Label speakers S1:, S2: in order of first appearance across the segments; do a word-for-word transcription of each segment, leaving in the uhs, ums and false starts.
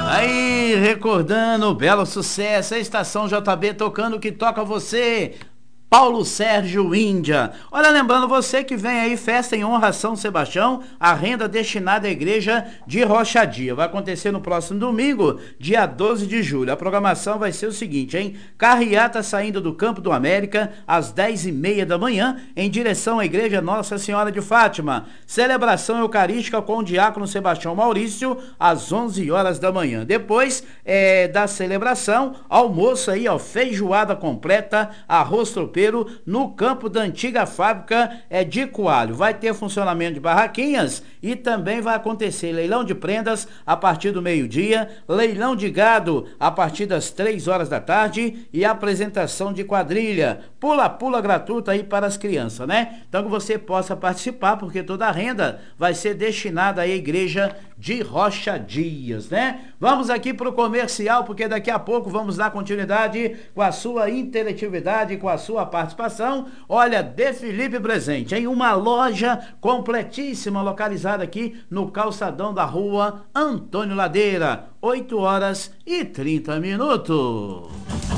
S1: Aí, recordando o belo sucesso, a Estação J B tocando o que toca você. Paulo Sérgio Índia. Olha, lembrando você que vem aí festa em honra a São Sebastião, a renda destinada à igreja de Rochadia. Vai acontecer no próximo domingo, dia doze de julho. A programação vai ser o seguinte, hein? Carreata saindo do Campo do América às dez e meia da manhã, em direção à igreja Nossa Senhora de Fátima. Celebração eucarística com o diácono Sebastião Maurício às onze horas da manhã. Depois é, da celebração, almoço aí, ó, feijoada completa, arroz tropeiro, no campo da antiga fábrica é, de Coalho. Vai ter funcionamento de barraquinhas e também vai acontecer leilão de prendas a partir do meio-dia, leilão de gado a partir das três horas da tarde e apresentação de quadrilha. Pula-pula gratuita aí para as crianças, né? Então que você possa participar, porque toda a renda vai ser destinada à igreja de Rocha Dias, né? Vamos aqui para o comercial, porque daqui a pouco vamos dar continuidade com a sua interatividade, com a sua participação. Olha, De Felipe Presente, em uma loja completíssima, localizada aqui no calçadão da rua Antônio Ladeira, oito horas e trinta minutos.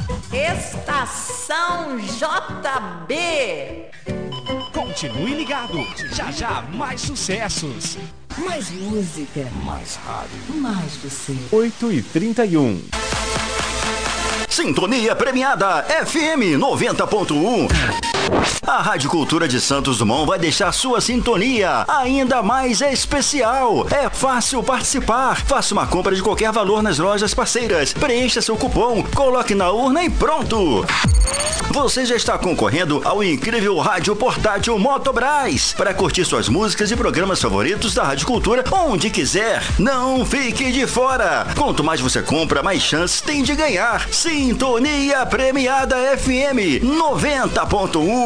S2: Estação J B.
S3: Continue ligado, já já mais sucessos.
S2: Mais música.
S3: Mais rádio.
S2: Mais você.
S4: oito e trinta e um.
S5: Sintonia premiada F M noventa ponto um. A Rádio Cultura de Santos Dumont vai deixar sua sintonia ainda mais especial. É fácil participar. Faça uma compra de qualquer valor nas lojas parceiras. Preencha seu cupom, coloque na urna e pronto. Você já está concorrendo ao incrível rádio portátil Motobras para curtir suas músicas e programas favoritos da Rádio Cultura onde quiser. Não fique de fora. Quanto mais você compra, mais chances tem de ganhar. Sintonia premiada F M noventa ponto um.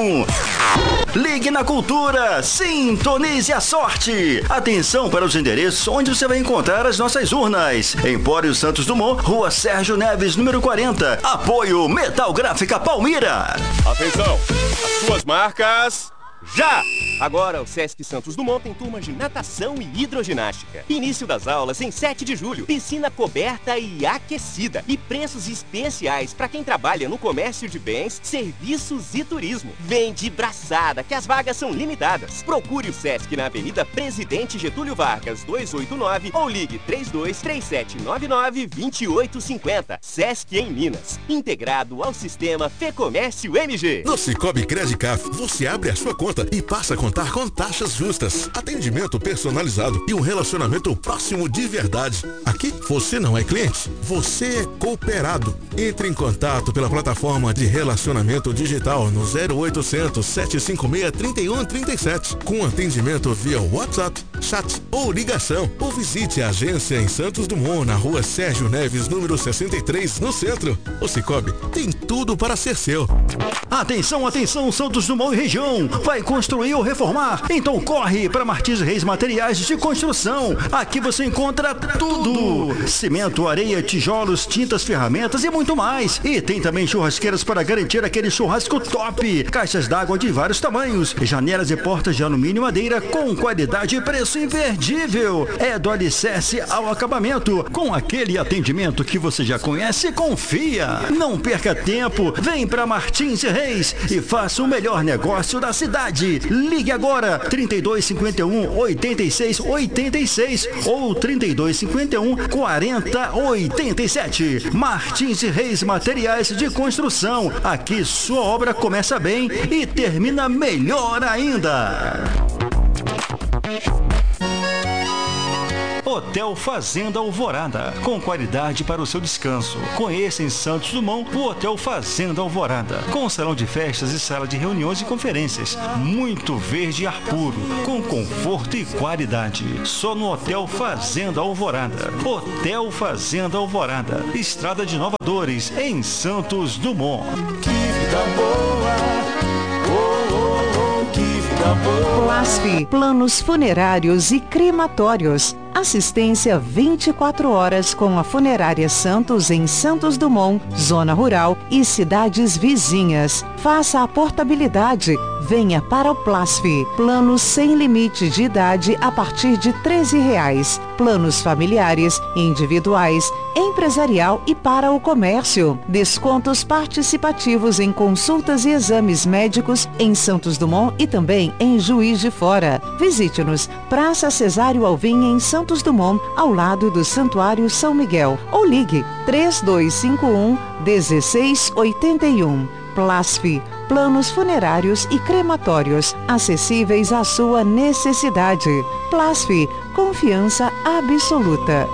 S5: Ligue na Cultura, sintonize a sorte. Atenção para os endereços onde você vai encontrar as nossas urnas. Empório Santos Dumont, Rua Sérgio Neves, número quarenta. Apoio Metal Gráfica Palmira.
S6: Atenção, as suas marcas... Já!
S7: Agora o Sesc Santos Dumont tem turmas de natação e hidroginástica. Início das aulas em sete de julho. Piscina coberta e aquecida. E preços especiais para quem trabalha no comércio de bens, serviços e turismo. Vem de braçada, que as vagas são limitadas. Procure o Sesc na Avenida Presidente Getúlio Vargas, duzentos e oitenta e nove ou ligue três dois três sete nove nove dois oito cinco zero. Sesc em Minas. Integrado ao sistema Fecomércio M G.
S8: No Cicobi Credicaf, você abre a sua conta e passa a contar com taxas justas, atendimento personalizado e um relacionamento próximo de verdade. Aqui, você não é cliente, você é cooperado. Entre em contato pela plataforma de relacionamento digital no zero oitocentos, sete cinco seis, três um três sete, com atendimento via WhatsApp, chat ou ligação. Ou visite a agência em Santos Dumont, na rua Sérgio Neves, número sessenta e três, no centro. O Cicobi tem tudo para ser seu.
S5: Atenção, atenção, Santos Dumont e região. Vai construir ou reformar? Então corre para Martins Reis Materiais de Construção. Aqui você encontra tudo: cimento, areia, tijolos, tintas, ferramentas e muito mais. E tem também churrasqueiras para garantir aquele churrasco top. Caixas d'água de vários tamanhos, janelas e portas de alumínio e madeira com qualidade e preço imperdível. É do alicerce ao acabamento, com aquele atendimento que você já conhece e confia. Não perca tempo, vem para Martins Reis e faça o melhor negócio da cidade. Ligue agora, trinta e dois, cinquenta e um, oitenta e seis, oitenta e seis ou trinta e dois, cinquenta e um, quarenta, oitenta e sete. Martins Reis Materiais de Construção. Aqui sua obra começa bem e termina melhor ainda. Hotel Fazenda Alvorada, com qualidade para o seu descanso. Conheça em Santos Dumont o Hotel Fazenda Alvorada, com salão de festas e sala de reuniões e conferências. Muito verde e ar puro, com conforto e qualidade. Só no Hotel Fazenda Alvorada. Hotel Fazenda Alvorada, Estrada de Nova Dores, em Santos Dumont.
S9: Que vida boa, oh, oh, oh, que vida boa.
S10: Plasf, planos funerários e crematórios. Assistência vinte e quatro horas com a Funerária Santos em Santos Dumont, Zona Rural e cidades vizinhas. Faça a portabilidade. Venha para o Plasf. Planos sem limite de idade a partir de treze reais. Planos familiares, individuais, empresarial e para o comércio. Descontos participativos em consultas e exames médicos em Santos Dumont e também em Juiz de Fora. Visite-nos, Praça Cesário Alvim em Santos Dumont, ao lado do Santuário São Miguel. Ou ligue três dois cinco um, um seis oito um. Plasf, planos funerários e crematórios, acessíveis à sua necessidade. Plasf, confiança absoluta.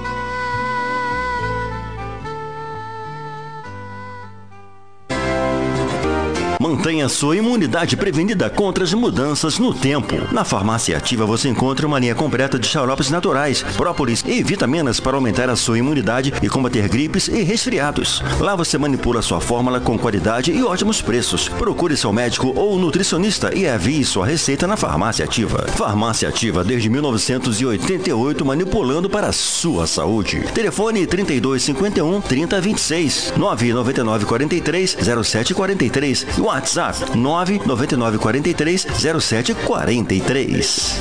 S5: Mantenha sua imunidade prevenida contra as mudanças no tempo. Na Farmácia Ativa você encontra uma linha completa de xaropes naturais, própolis e vitaminas para aumentar a sua imunidade e combater gripes e resfriados. Lá você manipula sua fórmula com qualidade e ótimos preços. Procure seu médico ou nutricionista e envie sua receita na Farmácia Ativa. Farmácia Ativa desde mil novecentos e oitenta e oito, manipulando para a sua saúde. Telefone trinta e dois cinquenta e um, trinta vinte e seis, nove nove nove quatro três, zero sete quatro três e o WhatsApp nove nove nove quatro três, zero sete quatro três.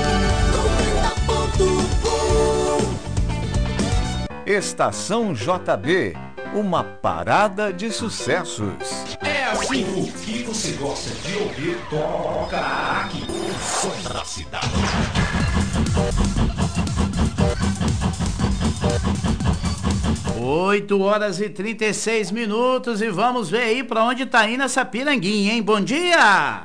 S4: Estação J B, uma parada de sucessos.
S3: É assim, o que você gosta de ouvir, toca aqui. O som da cidade.
S1: oito horas e trinta e seis minutos e vamos ver aí pra onde tá indo essa piranguinha, hein? Bom dia!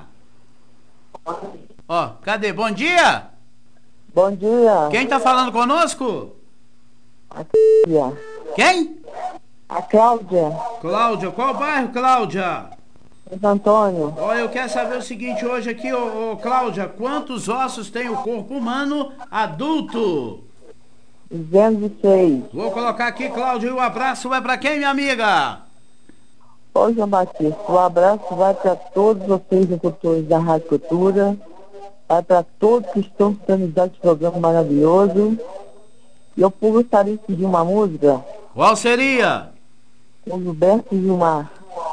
S1: Ó, cadê? Bom dia!
S11: Bom dia!
S1: Quem tá falando conosco?
S11: A Cláudia.
S1: Quem?
S11: A Cláudia.
S1: Cláudia, qual bairro, Cláudia?
S11: Santo Antônio.
S1: Olha, eu quero saber o seguinte hoje aqui, ô, ô Cláudia, quantos ossos tem o corpo humano adulto?
S11: duzentos e seis.
S1: Vou colocar aqui, Cláudio, e o abraço vai pra quem, minha amiga?
S11: Ô, João Batista, o abraço vai para todos vocês, locutores da Rádio Cultura, vai para todos que estão sintonizando esse programa maravilhoso. E eu gostaria de pedir uma música.
S1: Qual seria?
S11: Com Gilberto Gilmar.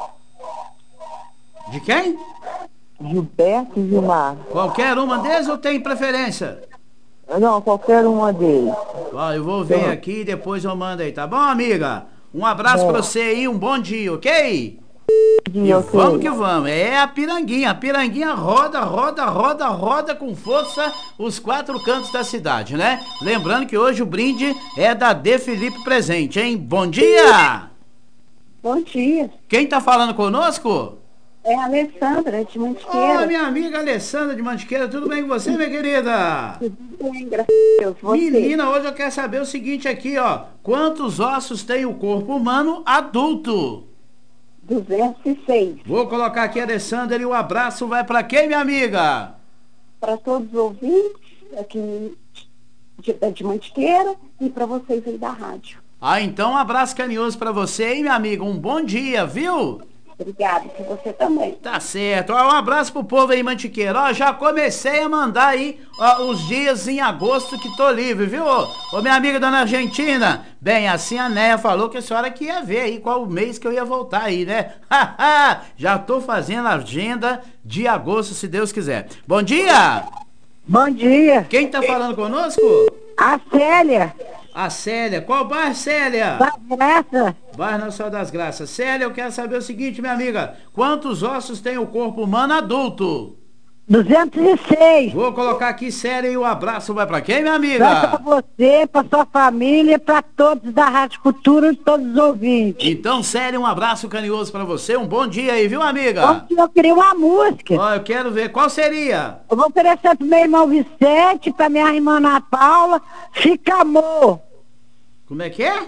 S1: De quem?
S11: Gilberto Gilmar.
S1: Qualquer uma deles ou tem preferência?
S11: Não, qualquer uma deles.
S1: Ó, eu vou ver aqui e depois eu mando aí, tá bom, amiga? Um abraço pra você aí, um bom dia, ok?
S11: Dia,
S1: e
S11: okay.
S1: Vamos que vamos. É a piranguinha. A piranguinha roda, roda, roda, roda com força os quatro cantos da cidade, né? Lembrando que hoje o brinde é da D. Felipe Presente, hein? Bom dia!
S12: Bom dia.
S1: Quem tá falando conosco?
S12: É a Alessandra de Mantiqueira.
S1: Ô, minha amiga Alessandra de Mantiqueira, tudo bem com você, minha querida?
S12: Tudo bem, graças a Deus. Você?
S1: Menina, hoje eu quero saber o seguinte aqui, ó. Quantos ossos tem o corpo humano adulto?
S12: duzentos e seis.
S1: Vou colocar aqui a Alessandra e o abraço vai pra quem, minha amiga?
S12: Para todos os ouvintes aqui de, de Mantiqueira e para vocês aí da rádio.
S1: Ah, então um abraço carinhoso pra você, hein, minha amiga? Um bom dia, viu?
S12: Obrigada, que você também.
S1: Tá certo. Ó, um abraço pro povo aí, Mantiqueira. Ó, já comecei a mandar aí ó, os dias em agosto que tô livre, viu? Ô, minha amiga dona Argentina, bem, assim a Néia falou que a senhora que ia ver aí qual o mês que eu ia voltar aí, né? Já tô fazendo a agenda de agosto, se Deus quiser. Bom dia!
S12: Bom dia!
S1: Quem tá falando conosco?
S12: A Célia.
S1: A Célia. Qual bairro, Célia?
S12: Das Graças.
S1: Bairro Nossa Senhora das Graças. Célia, eu quero saber o seguinte, minha amiga. Quantos ossos tem o corpo humano adulto?
S12: duzentos e seis.
S1: Vou colocar aqui, Célia, e o abraço vai pra quem, minha amiga?
S12: Vai pra você, pra sua família, pra todos da Rádio Cultura e todos os ouvintes.
S1: Então, Célia, um abraço carinhoso pra você. Um bom dia aí, viu, amiga?
S12: Bom dia, eu queria uma música.
S1: Ó, eu quero ver. Qual seria?
S12: Eu vou oferecer pro meu irmão Vicente, pra minha irmã Ana Paula. Fica amor.
S1: Como é que é?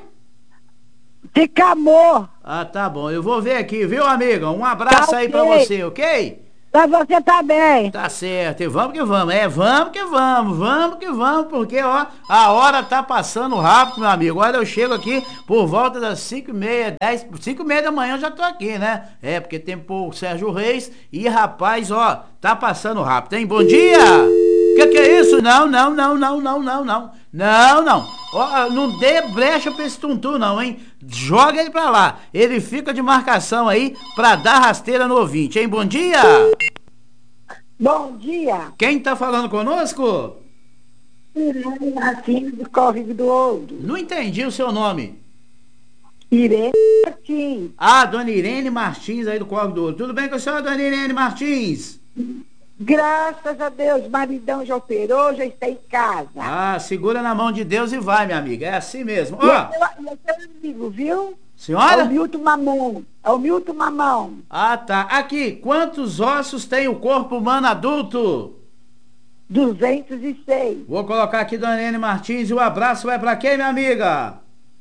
S12: Fica amor.
S1: Ah, tá bom. Eu vou ver aqui, viu, amiga? Um abraço
S12: tá
S1: aí
S12: okay.
S1: pra você, ok?
S12: Pra você também.
S1: Tá certo. E vamos que vamos. É, vamos que vamos. Vamos que vamos, porque, ó, a hora tá passando rápido, meu amigo. Olha, eu chego aqui por volta das cinco e meia, dez, cinco e meia da manhã eu já tô aqui, né? É, porque tem o Sérgio Reis e, rapaz, ó, tá passando rápido, hein? Bom dia! Que que é isso? Não, não, não, não, não, não, não. Não, não. Ó, não dê brecha pra esse tuntu não, hein? Joga ele pra lá. Ele fica de marcação aí pra dar rasteira no ouvinte, hein? Bom dia!
S12: Bom dia!
S1: Quem tá falando conosco?
S12: Irene Martins do Córrego do Ouro.
S1: Não entendi o seu nome.
S12: Irene Martins.
S1: Ah, dona Irene Martins aí do Córrego do Ouro. Tudo bem com a senhora, dona Irene Martins?
S12: Graças a Deus, maridão já operou, já está em casa.
S1: Ah, segura na mão de Deus e vai, minha amiga. É assim mesmo. Ó.
S12: E é seu, é seu amigo, viu?
S1: Senhora?
S12: É o Milton Mamão. É o Milton Mamão.
S1: Ah, tá. Aqui, quantos ossos tem o corpo humano adulto?
S12: duzentos e seis.
S1: Vou colocar aqui dona Irene Martins e o abraço vai pra quem, minha amiga?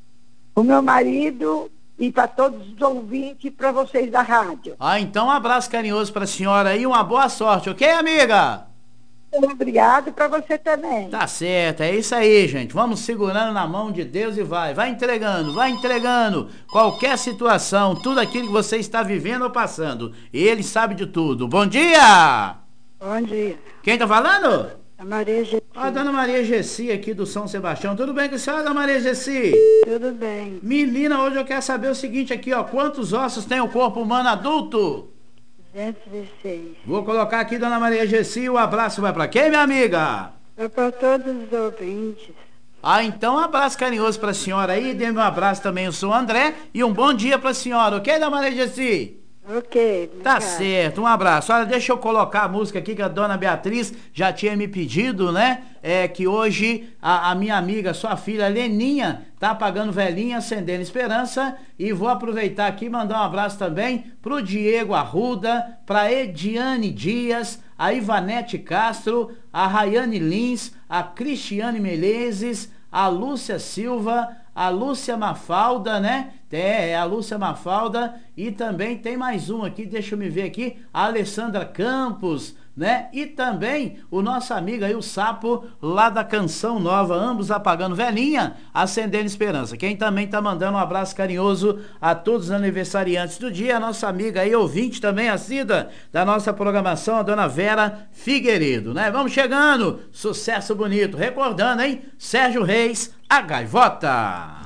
S12: O meu marido e para todos os ouvintes e para vocês da rádio.
S1: Ah, então um abraço carinhoso pra senhora e uma boa sorte, ok, amiga?
S12: Obrigado para você também.
S1: Tá certo, é isso aí, gente. Vamos segurando na mão de Deus e vai. Vai entregando, vai entregando. Qualquer situação, tudo aquilo que você está vivendo ou passando. Ele sabe de tudo. Bom dia!
S12: Bom dia.
S1: Quem tá falando?
S12: A Maria Gessi.
S1: A dona Maria Gessi aqui do São Sebastião. Tudo bem com a senhora, dona Maria Gessi?
S12: Tudo bem.
S1: Menina, hoje eu quero saber o seguinte aqui, ó. Quantos ossos tem o corpo humano adulto?
S12: duzentos e seis.
S1: Vou colocar aqui, dona Maria Gessi. O abraço vai pra quem, minha amiga?
S12: É para todos os ouvintes.
S1: Ah, então um abraço carinhoso pra senhora aí. Dê-me um abraço também, eu sou o André. E um bom dia pra senhora, ok, dona Maria Gessi?
S12: Ok.
S1: Tá certo, um abraço. Olha, deixa eu colocar a música aqui que a dona Beatriz já tinha me pedido, né? É que hoje a, a minha amiga, sua filha Leninha, tá apagando velhinha, acendendo esperança. E vou aproveitar aqui e mandar um abraço também pro Diego Arruda, pra Ediane Dias, a Ivanete Castro, a Rayane Lins, a Cristiane Menezes, a Lúcia Silva, a Lúcia Mafalda, né? É, é a Lúcia Mafalda e também tem mais um aqui, deixa eu me ver aqui, a Alessandra Campos, né? E também o nosso amigo aí, o Sapo, lá da Canção Nova, ambos apagando velhinha, acendendo esperança. Quem também tá mandando um abraço carinhoso a todos os aniversariantes do dia, a nossa amiga aí, ouvinte também, assídua da nossa programação, a dona Vera Figueiredo, né? Vamos chegando, sucesso bonito, recordando, hein? Sérgio Reis, a Gaivota.